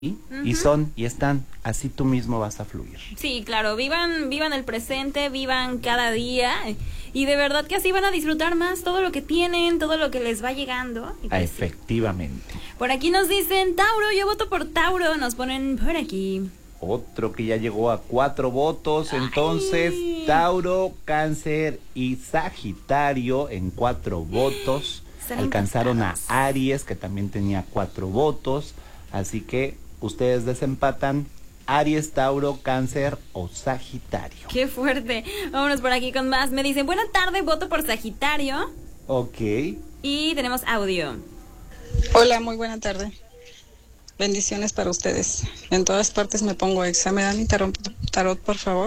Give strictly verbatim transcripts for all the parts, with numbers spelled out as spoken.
Y, uh-huh. y son y están, así tú mismo vas a fluir. Sí, claro, vivan, vivan el presente, vivan cada día y de verdad que así van a disfrutar más todo lo que tienen, todo lo que les va llegando. Y pues, efectivamente. Sí. Por aquí nos dicen Tauro, yo voto por Tauro, nos ponen por aquí. Otro que ya llegó a cuatro votos, entonces Ay. Tauro, Cáncer y Sagitario en cuatro votos. Alcanzaron a Aries, que también tenía cuatro votos, así que ustedes desempatan Aries, Tauro, Cáncer o Sagitario. ¡Qué fuerte! Vámonos por aquí con más. Me dicen, buena tarde, voto por Sagitario. Ok. Y tenemos audio. Hola, muy buena tarde. Bendiciones para ustedes. En todas partes me pongo exa. ¿Me dan mi tarot, tarot, por favor?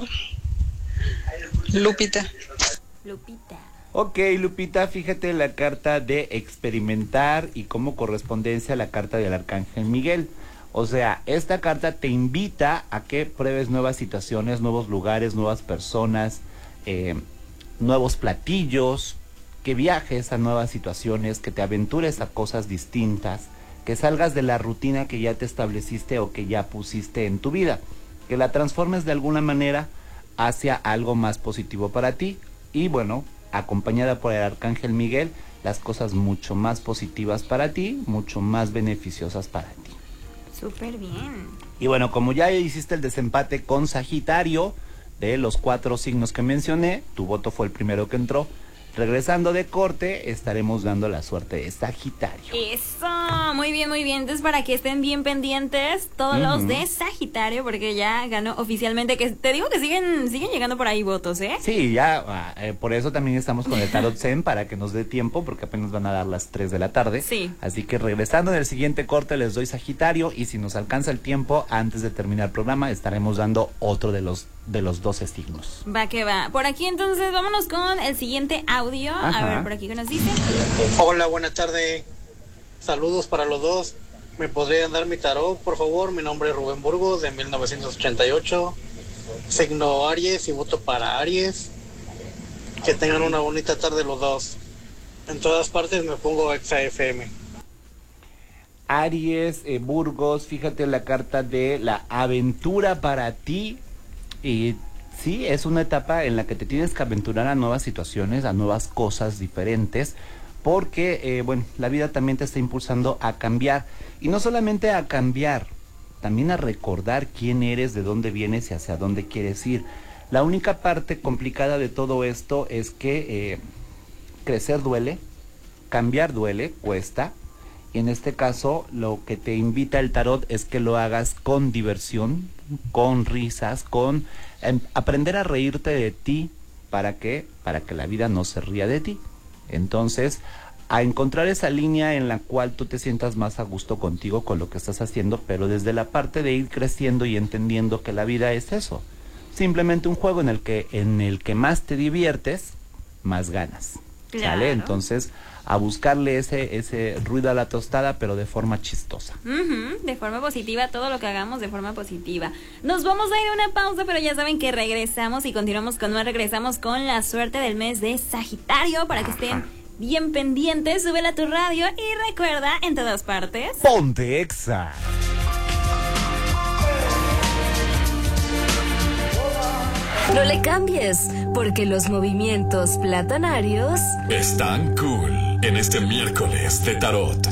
Lupita. Lupita. Ok, Lupita, fíjate la carta de experimentar y como correspondencia a la carta del Arcángel Miguel. O sea, esta carta te invita a que pruebes nuevas situaciones, nuevos lugares, nuevas personas, eh, nuevos platillos, que viajes a nuevas situaciones, que te aventures a cosas distintas, que salgas de la rutina que ya te estableciste o que ya pusiste en tu vida, que la transformes de alguna manera hacia algo más positivo para ti. Y bueno, acompañada por el Arcángel Miguel, las cosas mucho más positivas para ti, mucho más beneficiosas para ti. Súper bien. Y bueno, como ya hiciste el desempate con Sagitario, de los cuatro signos que mencioné, tu voto fue el primero que entró. Regresando de corte, estaremos dando la suerte de Sagitario. Eso, muy bien, muy bien. Entonces, para que estén bien pendientes todos uh-huh. los de Sagitario, porque ya ganó oficialmente, que te digo que siguen siguen llegando por ahí votos, ¿eh? Sí, ya, eh, por eso también estamos con el Tarot Zen, para que nos dé tiempo, porque apenas van a dar las tres de la tarde. Sí. Así que regresando en el siguiente corte, les doy Sagitario, y si nos alcanza el tiempo, antes de terminar el programa, estaremos dando otro de los de los doce signos. Va que va. Por aquí entonces vámonos con el siguiente audio. Ajá. A ver, por aquí que nos dice. Hola, buena tarde. Saludos para los dos. ¿Me podrían dar mi tarot, por favor? Mi nombre es Rubén Burgos, de mil novecientos ochenta y ocho. Signo Aries y voto para Aries. Que tengan una bonita tarde los dos. En todas partes me pongo Exa F M. Aries, eh, Burgos, fíjate la carta de la aventura para ti. Y sí, es una etapa en la que te tienes que aventurar a nuevas situaciones, a nuevas cosas diferentes, porque, eh, bueno, la vida también te está impulsando a cambiar. Y no solamente a cambiar, también a recordar quién eres, de dónde vienes y hacia dónde quieres ir. La única parte complicada de todo esto es que eh, crecer duele, cambiar duele, cuesta. Y en este caso, lo que te invita el tarot es que lo hagas con diversión, con risas, con eh, aprender a reírte de ti. ¿Para qué? Para que la vida no se ría de ti. Entonces, a encontrar esa línea en la cual tú te sientas más a gusto contigo, con lo que estás haciendo, pero desde la parte de ir creciendo y entendiendo que la vida es eso. Simplemente un juego en el que, en el que más te diviertes, más ganas. Claro. ¿Sale? Entonces, a buscarle ese ese ruido a la tostada, pero de forma chistosa. Uh-huh, de forma positiva, todo lo que hagamos de forma positiva. Nos vamos a ir a una pausa, pero ya saben que regresamos y continuamos con más. Regresamos con la suerte del mes de Sagitario, para que Ajá. estén bien pendientes. Súbela a tu radio y recuerda, en todas partes, ponte Exa. No le cambies, porque los movimientos platanarios están cool en este miércoles de tarot.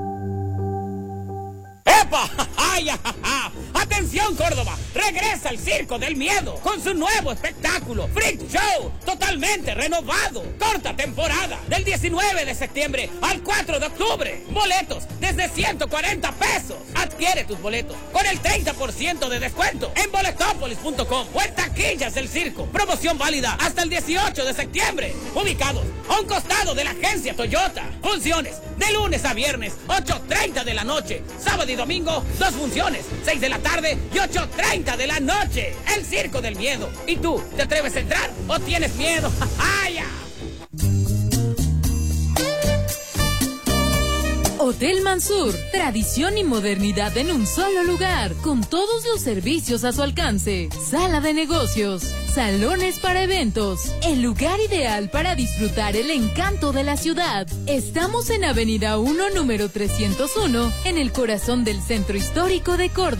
¡Epa! ¡Ay, ajaja! ¡Atención, Córdoba! Regresa el Circo del Miedo con su nuevo espectáculo, Freak Show, totalmente renovado. Corta temporada, del diecinueve de septiembre al cuatro de octubre. Boletos desde ciento cuarenta pesos. Adquiere tus boletos con el treinta por ciento de descuento en boletopolis punto com o en taquillas del circo. Promoción válida hasta el dieciocho de septiembre. Ubicados a un costado de la agencia Toyota. Funciones de lunes a viernes, ocho treinta de la noche. Sábado y domingo, dos funciones, seis de la tarde y ocho treinta de la noche. El Circo del Miedo. ¿Y tú, te atreves a entrar o tienes miedo? ¡Ay! Hotel Mansur, tradición y modernidad en un solo lugar, con todos los servicios a su alcance. Sala de negocios, salones para eventos, el lugar ideal para disfrutar el encanto de la ciudad. Estamos en Avenida uno, número trescientos uno, en el corazón del centro histórico de Córdoba.